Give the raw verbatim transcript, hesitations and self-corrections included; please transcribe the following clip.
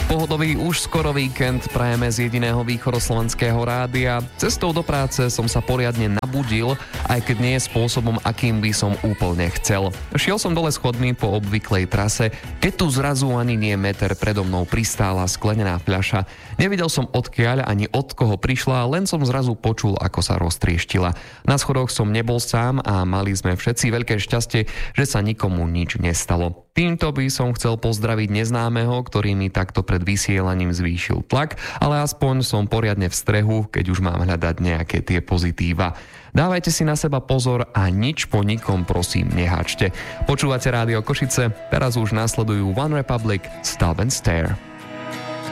Pohodový už skoro víkend prajeme z jediného východoslovenského rádia. Cestou do práce som sa poriadne nabudil, aj keď nie je spôsobom, akým by som úplne chcel. Šiel som dole schodmi po obvyklej trase, keď tu zrazu ani nie meter predo mnou pristála sklenená fľaša. Nevidel som odkiaľ ani od koho prišla, len som zrazu počul, ako sa roztrieštila. Na schodoch som nebol sám a mali sme všetci veľké šťastie, že sa nikomu nič nestalo. Týmto by som chcel pozdraviť neznámeho, ktorý mi takto pred vysielaním zvýšil tlak, ale aspoň som poriadne v strehu, keď už mám hľadať nejaké tie pozitíva. Dávajte si na seba pozor a nič po nikom prosím neháčte. Počúvate Rádio Košice, teraz už nasledujú One Republic, Stop and Stare.